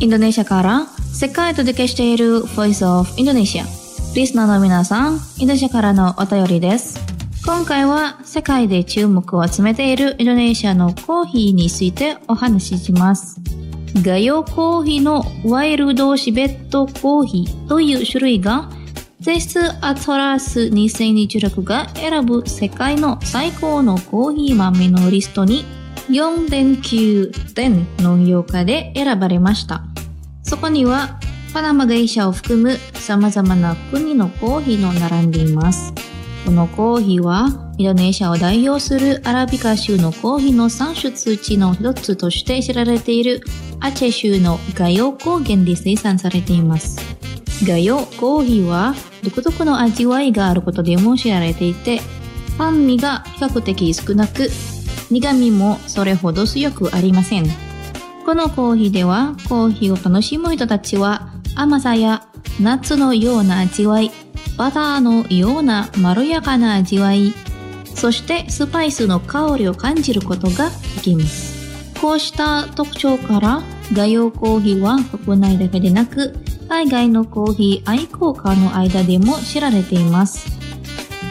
インドネシアから世界と届けしている Voice of Indonesia。リスナーの皆さん、インドネシアからのお便りです。今回は世界で注目を集めているインドネシアのコーヒーについてお話しします。ガヨコーヒーのワイルドシベットコーヒーという種類がゼスアトラス2026が選ぶ世界の最高のコーヒー豆のリストに4.9点の評価で選ばれました。そこにはパナマゲイ社を含む様々な国のコーヒーの並んでいます。このコーヒーはインドネシアを代表するアラビカ州のコーヒーの産出地の一つとして知られているアチェ州のガヨ高原で生産されています。ガヨコーヒーは独特の味わいがあることでも知られていて、酸味が比較的少なく、苦味もそれほど強くありません。このコーヒーではコーヒーを楽しむ人たちは甘さやナッツのような味わい、バターのようなまろやかな味わい、そしてスパイスの香りを感じることができます。こうした特徴からガヨコーヒーは国内だけでなく海外のコーヒー愛好家の間でも知られています。